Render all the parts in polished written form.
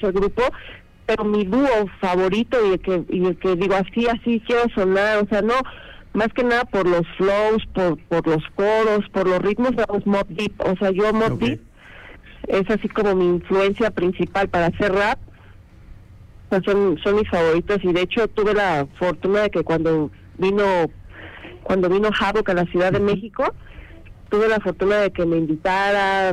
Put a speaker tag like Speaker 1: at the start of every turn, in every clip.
Speaker 1: el grupo, pero mi dúo favorito y el que digo así quiero sonar, o sea, no, más que nada por los flows, por los coros, por los ritmos, es Mobb Deep. O sea, yo Mobb Deep es así como mi influencia principal para hacer rap. O sea, son mis favoritos, y de hecho tuve la fortuna de que cuando vino Havoc a la Ciudad de México, tuve la fortuna de que me invitara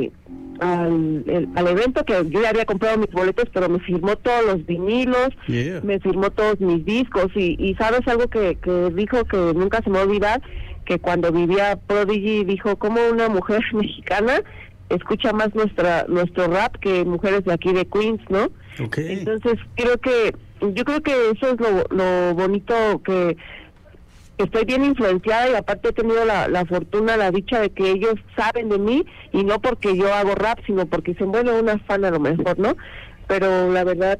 Speaker 1: al evento, que yo ya había comprado mis boletos, pero me firmó todos los vinilos, me firmó todos mis discos, y sabes algo que dijo que nunca se me va a olvidar, que cuando vivía Prodigy dijo, como una mujer mexicana escucha más nuestro rap que mujeres de aquí de Queens, ¿no? Entonces yo creo que eso es lo bonito, que estoy bien influenciada, y aparte he tenido la fortuna, la dicha de que ellos saben de mí, y no porque yo hago rap, sino porque dicen, bueno, una fan a lo mejor, ¿no? Pero la verdad,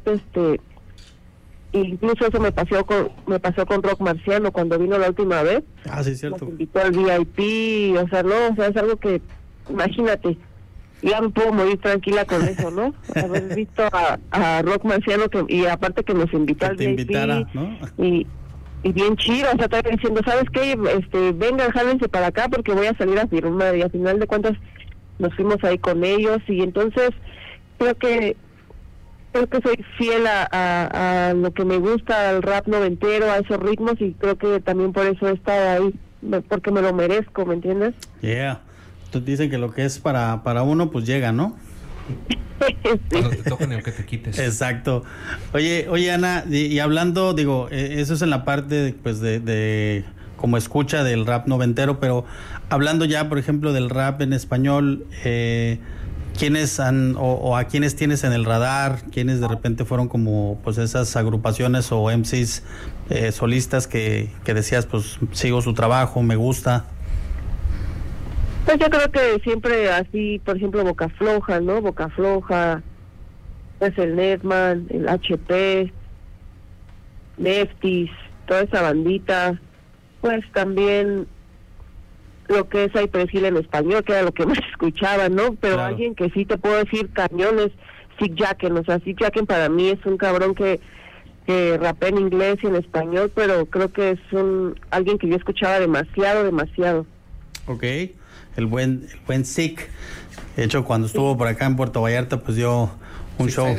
Speaker 1: incluso eso me pasó con Rock Marciano cuando vino la última vez.
Speaker 2: Sí, cierto.
Speaker 1: Nos invitó al VIP, o sea, es algo que, imagínate, ya me puedo morir tranquila con eso, ¿no? Haber visto a Rock Marciano, y aparte que nos invitó al VIP,
Speaker 2: invitara, ¿no?
Speaker 1: Y bien chido, o sea, estaba diciendo, ¿sabes qué? Vengan, jálense para acá porque voy a salir a firmar, y al final de cuentas nos fuimos ahí con ellos, y entonces creo que soy fiel a lo que me gusta, al rap noventero, a esos ritmos, y creo que también por eso he estado ahí, porque me lo merezco, ¿me entiendes?
Speaker 2: Entonces dicen que lo que es para uno, pues llega, ¿no?
Speaker 3: Cuando te toquen el que te quites.
Speaker 2: Exacto. Oye, Ana, y hablando, digo, eso es en la parte pues de como escucha del rap noventero, pero hablando ya, por ejemplo, del rap en español, ¿quiénes a quiénes tienes en el radar? ¿Quiénes de repente fueron como pues esas agrupaciones o MCs solistas que decías, pues sigo su trabajo, me gusta?
Speaker 1: Pues yo creo que siempre así, por ejemplo, Boca Floja, ¿no? Boca Floja, pues el Netman, el HP, Lefties, toda esa bandita, pues también lo que es Cypress Hill en español, que era lo que más escuchaba, ¿no? Pero claro, alguien que sí te puedo decir cañones, Sick Jacken, o sea, Sick Jacken para mí es un cabrón que rapea en inglés y en español, pero creo que es alguien que yo escuchaba demasiado.
Speaker 2: Okay. El buen Sick. De hecho, cuando estuvo por acá en Puerto Vallarta, pues dio un show,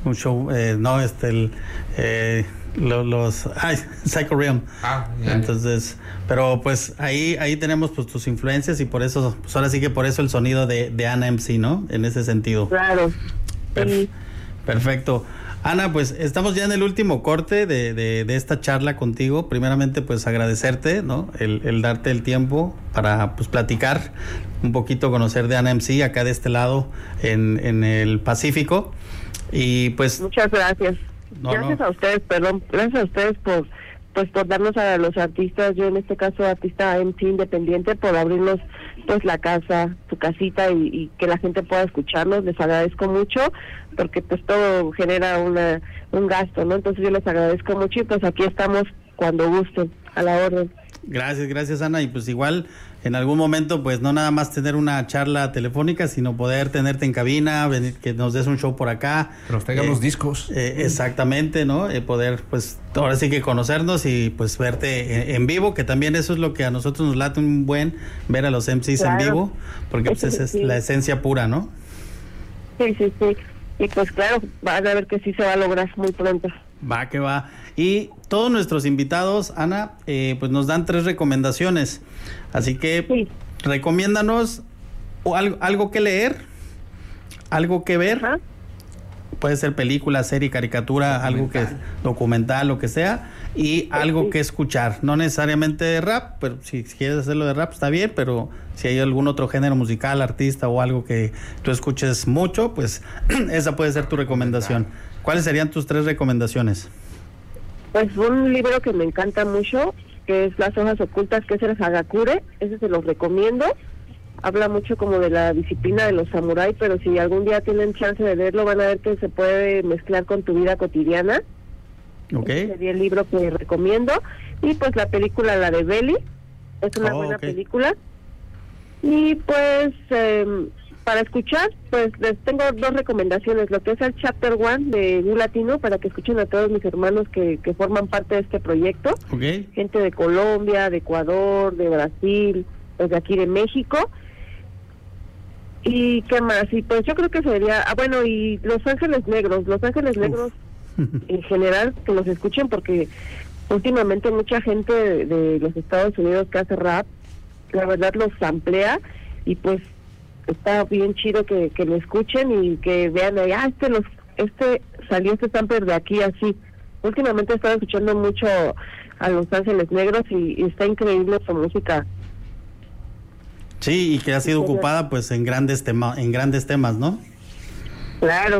Speaker 2: Psycho Realm. Entonces, pero pues ahí tenemos pues tus influencias, y por eso, pues ahora sí que por eso el sonido de Ana MC, ¿no? En ese sentido.
Speaker 1: Claro.
Speaker 2: Perfecto. Ana, pues estamos ya en el último corte de esta charla contigo. Primeramente, pues agradecerte, ¿no? El darte el tiempo para pues platicar un poquito, conocer de Ana MC acá de este lado en el Pacífico. Y pues
Speaker 1: muchas gracias. Gracias a ustedes, gracias a ustedes por darnos a los artistas, yo en este caso artista MC independiente, por abrirnos pues la casa, su casita, y que la gente pueda escucharnos. Les agradezco mucho, porque pues todo genera un gasto, ¿no? Entonces yo les agradezco mucho, y pues aquí estamos cuando gusten, a la orden.
Speaker 2: Gracias Ana, y pues igual en algún momento pues no nada más tener una charla telefónica, sino poder tenerte en cabina, venir, que nos des un show por acá,
Speaker 3: que nos traigan los discos,
Speaker 2: exactamente, ¿no? Poder pues ahora sí que conocernos y pues verte en vivo, que también eso es lo que a nosotros nos late un buen, ver a los MCs en vivo, porque pues esa es la esencia pura, ¿no?
Speaker 1: Sí, y pues claro, van a ver que sí se va a lograr muy pronto.
Speaker 2: Va que va. Y todos nuestros invitados, Ana, pues nos dan 3 recomendaciones. Así que recomiéndanos algo que leer, algo que ver. Ajá. Puede ser película, serie, caricatura, algo que documental, lo que sea, y algo que escuchar. No necesariamente de rap, pero si quieres hacerlo de rap está bien, pero si hay algún otro género musical, artista o algo que tú escuches mucho, pues esa puede ser tu recomendación. ¿Cuáles serían tus 3 recomendaciones?
Speaker 1: Pues un libro que me encanta mucho, que es Las hojas ocultas, que es el Hagakure. Ese se los recomiendo. Habla mucho como de la disciplina de los samuráis, pero si algún día tienen chance de leerlo, van a ver que se puede mezclar con tu vida cotidiana. Ese sería el libro que recomiendo. Y pues la película, la de Belly, es una buena película. Y pues para escuchar, pues les tengo 2 recomendaciones. Lo que es el Chapter 1 de U Latino, para que escuchen a todos mis hermanos que forman parte de este proyecto.
Speaker 2: Okay.
Speaker 1: Gente de Colombia, de Ecuador, de Brasil, pues de aquí de México. ¿Y qué más? Y pues yo creo que sería... bueno, y Los Ángeles Negros en general, que los escuchen, porque últimamente mucha gente de los Estados Unidos que hace rap, la verdad los samplea, y pues está bien chido que lo escuchen y que vean ahí, salió este sampler de aquí así. Últimamente he estado escuchando mucho a Los Ángeles Negros y está increíble su música.
Speaker 2: Sí, y que ha sido ocupada pues en grandes temas, ¿no?
Speaker 1: Claro.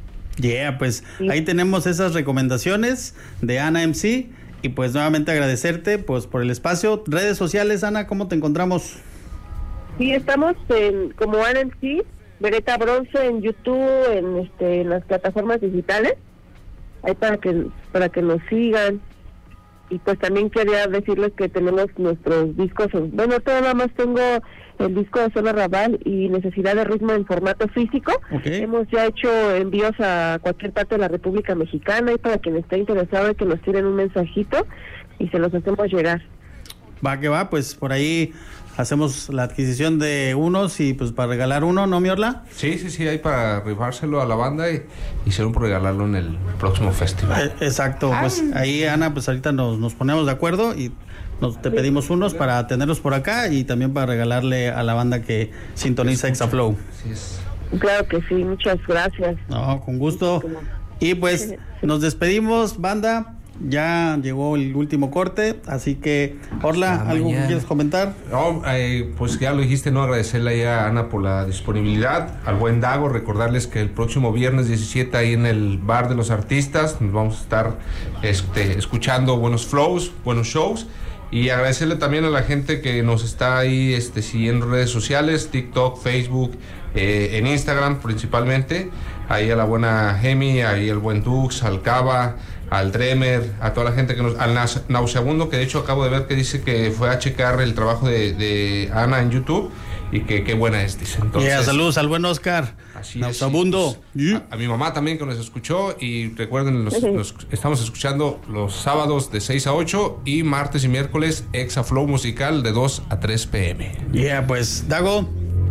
Speaker 2: Pues sí. Ahí tenemos esas recomendaciones de Ana MC, y pues nuevamente agradecerte pues por el espacio. Redes sociales, Ana, ¿cómo te encontramos?
Speaker 1: Sí, estamos como Ana MC, Beretta Bronce en YouTube, en las plataformas digitales, ahí para que nos sigan. Y pues también quería decirles que tenemos nuestros discos, bueno, nada más tengo el disco de Zona Raval y Necesidad de Ritmo en formato físico.
Speaker 2: Okay.
Speaker 1: Hemos ya hecho envíos a cualquier parte de la República Mexicana, y para quien esté interesado de que nos tiren un mensajito y se los hacemos llegar.
Speaker 2: Va que va, pues por ahí hacemos la adquisición de unos y pues para regalar uno, ¿no, mi Orla?
Speaker 3: Sí, hay para rifárselo a la banda y será por regalarlo en el próximo festival.
Speaker 2: Exacto, pues ahí, Ana, pues ahorita nos ponemos de acuerdo y te pedimos unos para tenerlos por acá y también para regalarle a la banda que sintoniza Exaflow.
Speaker 3: Así es.
Speaker 1: Claro que sí, muchas gracias.
Speaker 2: No, con gusto. Y pues nos despedimos, banda. Ya llegó el último corte, así que Orla, ¿algo que quieres comentar?
Speaker 3: No, pues ya lo dijiste, no, agradecerle a Ana por la disponibilidad, al buen Dago, recordarles que el próximo viernes 17 ahí en el Bar de los Artistas nos vamos a estar escuchando buenos flows, buenos shows, y agradecerle también a la gente que nos está ahí siguiendo en redes sociales, TikTok, Facebook, en Instagram principalmente, ahí a la buena Gemi, ahí el buen Dux, al Cava, al Dremer, a toda la gente al Nauseabundo, que de hecho acabo de ver que dice que fue a checar el trabajo de Ana en YouTube y que qué buena es, dice. Entonces,
Speaker 2: saludos al buen Oscar.
Speaker 3: Así
Speaker 2: Nauseabundo.
Speaker 3: Es, a mi mamá también que nos escuchó, y recuerden, nos estamos escuchando los sábados de 6 a 8 y martes y miércoles Exaflow musical de 2 a 3 p.m.
Speaker 2: Pues Dago.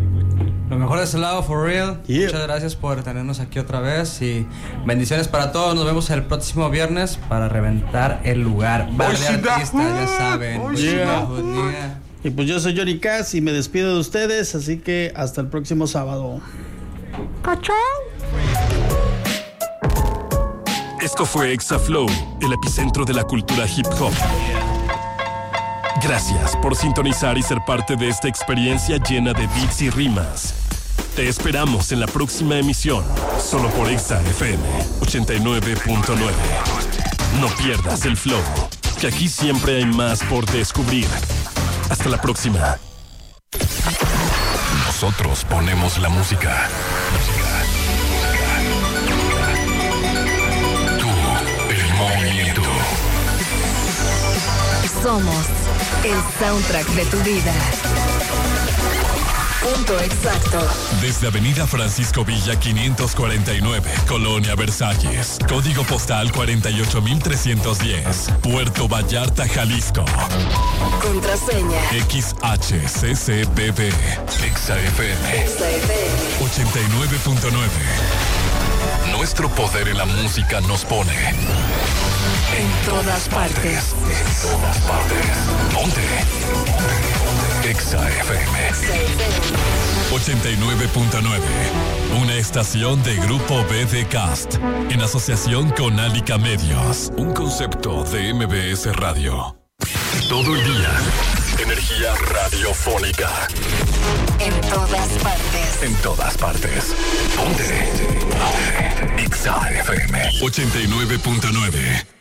Speaker 4: Lo mejor de ese lado, for real. Muchas gracias por tenernos aquí otra vez y bendiciones para todos. Nos vemos el próximo viernes para reventar el lugar. Bar de Artistas, ya saben.
Speaker 2: Y pues yo soy Johnny Cass y me despido de ustedes, así que hasta el próximo sábado.
Speaker 5: ¡Cachón! Esto fue Exaflow, el epicentro de la cultura hip hop. Gracias por sintonizar y ser parte de esta experiencia llena de beats y rimas. Te esperamos en la próxima emisión, solo por Exa FM 89.9. No pierdas el flow, que aquí siempre hay más por descubrir. Hasta la próxima. Nosotros ponemos la música. Tú, el movimiento.
Speaker 6: Somos el soundtrack de tu vida. Punto exacto.
Speaker 5: Desde Avenida Francisco Villa 549, Colonia Versalles. Código postal 48310. Puerto Vallarta, Jalisco.
Speaker 6: Contraseña
Speaker 5: XHCCBB. XFM 89.9. Nuestro poder en la música nos pone
Speaker 6: en todas partes.
Speaker 5: En todas partes. Ponte. Exa FM 89.9. Una estación de Grupo BD Cast en asociación con Alica Medios. Un concepto de MBS Radio. Todo el día. Energía radiofónica.
Speaker 6: En todas partes.
Speaker 5: En todas partes. Ponte. Exa FM 89.9.